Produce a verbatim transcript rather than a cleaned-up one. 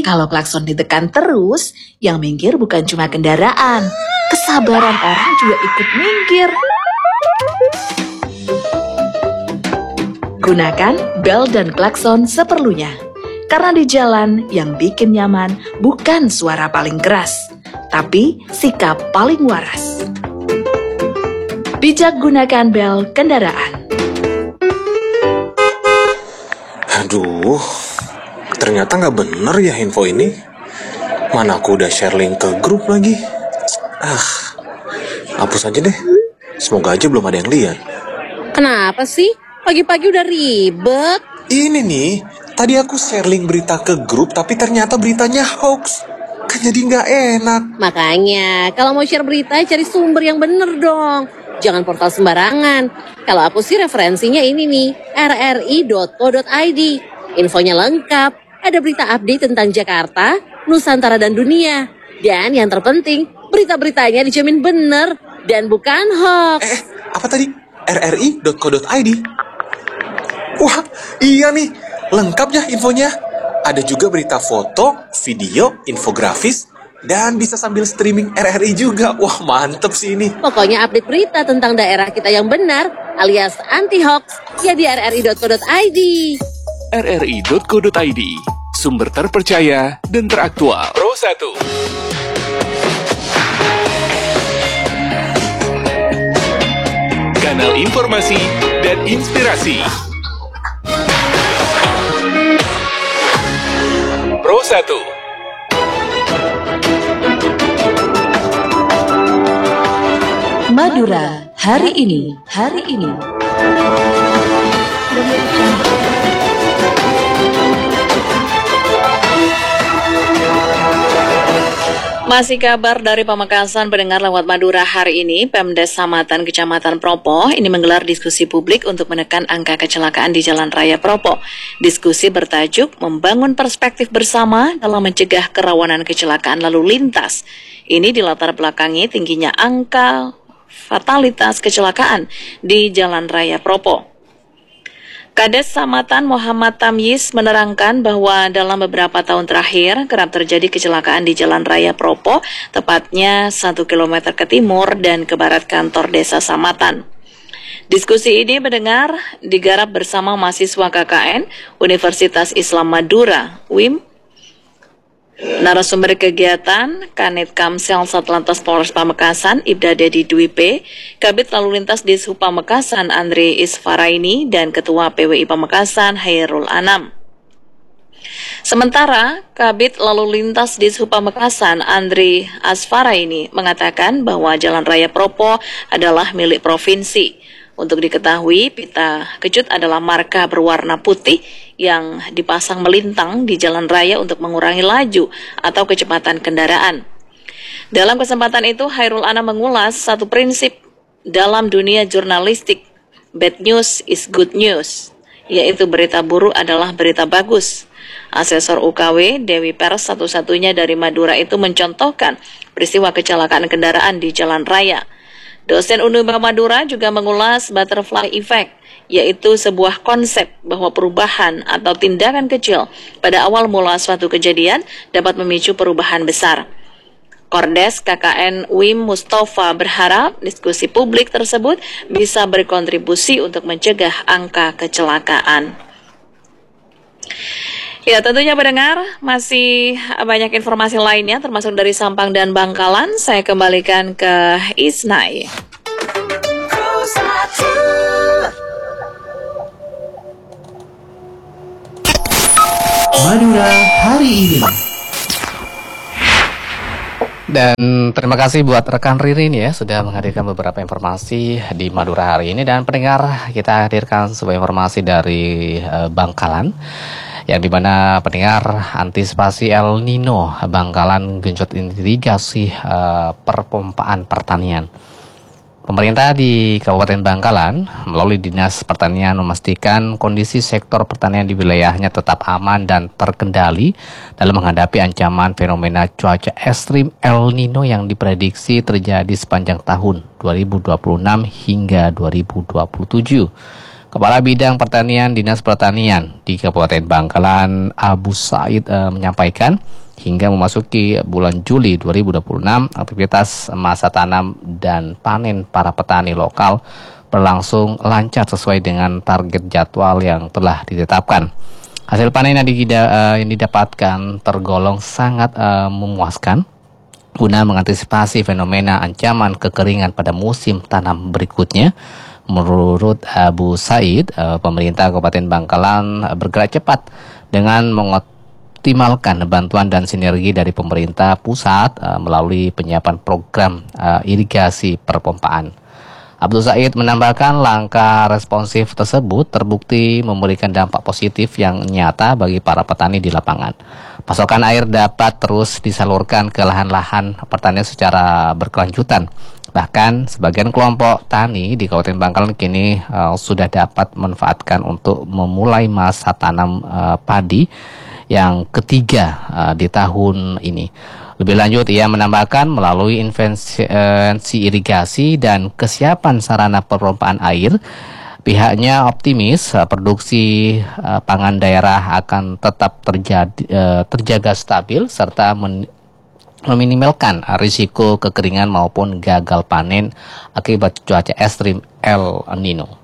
Kalau klakson ditekan terus, yang minggir bukan cuma kendaraan, kesabaran orang juga ikut minggir. Gunakan bel dan klakson seperlunya. Karena di jalan yang bikin nyaman bukan suara paling keras, tapi sikap paling waras. Bijak gunakan bel kendaraan. Aduh, ternyata nggak bener ya info ini. Mana aku udah share link ke grup lagi. Ah, hapus aja deh. Semoga aja belum ada yang lihat. Kenapa sih? Pagi-pagi udah ribet. Ini nih, tadi aku share link berita ke grup, tapi ternyata beritanya hoax. Kan jadi nggak enak. Makanya, kalau mau share berita, cari sumber yang bener dong. Jangan portal sembarangan. Kalau aku sih referensinya ini nih, r r i dot co dot i d. Infonya lengkap, ada berita update tentang Jakarta, Nusantara dan dunia. Dan yang terpenting, berita-beritanya dijamin bener dan bukan hoax. Eh, apa tadi? r r i dot co dot i d. Wah, iya nih, lengkap ya infonya. Ada juga berita foto, video, infografis, dan bisa sambil streaming R R I juga. Wah, mantep sih ini. Pokoknya update berita tentang daerah kita yang benar, alias anti-hoax, ya di r r i dot co dot i d. r r i dot co dot i d, sumber terpercaya dan teraktual. Pro satu. Kanal informasi dan inspirasi. Pro satu. Madura, hari ini, hari ini. Masih kabar dari Pamekasan pendengar lewat Madura hari ini, Pemdes Samatan Kecamatan Propo ini menggelar diskusi publik untuk menekan angka kecelakaan di Jalan Raya Propo. Diskusi bertajuk membangun perspektif bersama dalam mencegah kerawanan kecelakaan lalu lintas. Ini dilatar belakangi tingginya angka fatalitas kecelakaan di Jalan Raya Propo. Kades Samatan Muhammad Tamyiz menerangkan bahwa dalam beberapa tahun terakhir kerap terjadi kecelakaan di Jalan Raya Propo, tepatnya satu kilometer ke timur dan ke barat kantor desa Samatan. Diskusi ini mendengar digarap bersama mahasiswa K K N Universitas Islam Madura, U I M. Narasumber kegiatan, Kanit Kamsel Satlantas Polres Pamekasan, Ibda Dedi Dwi P, Kabid Lalu Lintas Dishub Pamekasan, Andre Isfaraini, dan Ketua P W I Pamekasan, Hairul Anam. Sementara, Kabid Lalu Lintas Dishub Pamekasan, Andre Asfaraini, mengatakan bahwa Jalan Raya Propo adalah milik provinsi. Untuk diketahui, pita kecut adalah marka berwarna putih yang dipasang melintang di jalan raya untuk mengurangi laju atau kecepatan kendaraan. Dalam kesempatan itu, Hairul Anam mengulas satu prinsip dalam dunia jurnalistik, bad news is good news, yaitu berita buruk adalah berita bagus. Asesor U K W Dewi Pers satu-satunya dari Madura itu mencontohkan peristiwa kecelakaan kendaraan di jalan raya. Dosen Unima Madura juga mengulas butterfly effect, yaitu sebuah konsep bahwa perubahan atau tindakan kecil pada awal mula suatu kejadian dapat memicu perubahan besar. Kordes K K N U I M Mustafa berharap diskusi publik tersebut bisa berkontribusi untuk mencegah angka kecelakaan. Ya, tentunya pendengar, masih banyak informasi lainnya termasuk dari Sampang dan Bangkalan. Saya kembalikan ke Isnai. Madura hari ini. Dan terima kasih buat rekan Ririn ya sudah menghadirkan beberapa informasi di Madura hari ini. Dan pendengar, kita hadirkan sebuah informasi dari uh, Bangkalan, yang dimana pendengar antisipasi El Nino, Bangkalan genjot irigasi uh, perpompaan pertanian. Pemerintah di Kabupaten Bangkalan melalui Dinas Pertanian memastikan kondisi sektor pertanian di wilayahnya tetap aman dan terkendali dalam menghadapi ancaman fenomena cuaca ekstrim El Nino yang diprediksi terjadi sepanjang tahun dua ribu dua puluh enam hingga dua ribu dua puluh tujuh. Kepala Bidang Pertanian Dinas Pertanian di Kabupaten Bangkalan, Abu Said, eh, menyampaikan hingga memasuki bulan Juli dua ribu dua puluh enam, aktivitas masa tanam dan panen para petani lokal berlangsung lancar sesuai dengan target jadwal yang telah ditetapkan. Hasil panen yang, dida, uh, yang didapatkan tergolong sangat uh, memuaskan guna mengantisipasi fenomena ancaman kekeringan pada musim tanam berikutnya. Menurut Abu Said, uh, pemerintah Kabupaten Bangkalan bergerak cepat dengan mengoptimalkan bantuan dan sinergi dari pemerintah pusat uh, melalui penyiapan program uh, irigasi perpompaan. Abdul Said menambahkan langkah responsif tersebut terbukti memberikan dampak positif yang nyata bagi para petani di lapangan. Pasokan air dapat terus disalurkan ke lahan-lahan pertanian secara berkelanjutan. Bahkan sebagian kelompok tani di Kabupaten Bangkalan kini uh, sudah dapat memanfaatkan untuk memulai masa tanam uh, padi yang ketiga uh, di tahun ini. Lebih lanjut, ia menambahkan melalui intervensi irigasi dan kesiapan sarana perpompaan air, pihaknya optimis uh, produksi uh, pangan daerah akan tetap terjadi, uh, terjaga stabil serta men- meminimalkan risiko kekeringan maupun gagal panen akibat cuaca ekstrim El Nino.